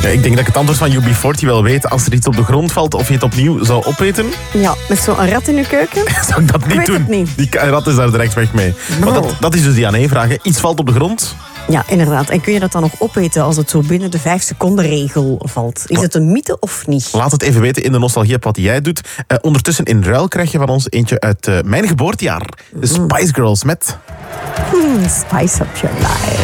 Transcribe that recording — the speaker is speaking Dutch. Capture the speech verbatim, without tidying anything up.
Ja, ik denk dat ik het antwoord van U B veertig wel weet. Als er iets op de grond valt of je het opnieuw zou opeten, Ja, met zo'n rat in je keuken. zou ik dat niet weet doen. het niet. Die rat is daar direct weg mee. Maar dat, dat is dus die A-vraag. Hè. Iets valt op de grond. Ja, inderdaad. En kun je dat dan nog opeten als het zo binnen de vijf seconden regel valt? Is het een mythe of niet? Laat het even weten in de nostalgie wat jij doet. Uh, ondertussen in ruil krijg je van ons eentje uit uh, mijn geboortejaar. De Spice Girls met... Hmm, spice up your life.